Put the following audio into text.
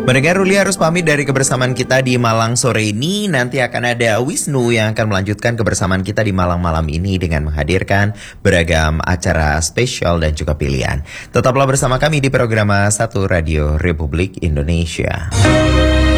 Mendengar Ruli harus pamit dari kebersamaan kita di Malang sore ini. Nanti akan ada Wisnu yang akan melanjutkan kebersamaan kita di Malang malam ini dengan menghadirkan beragam acara spesial dan juga pilihan. Tetaplah bersama kami di program 1 Radio Republik Indonesia.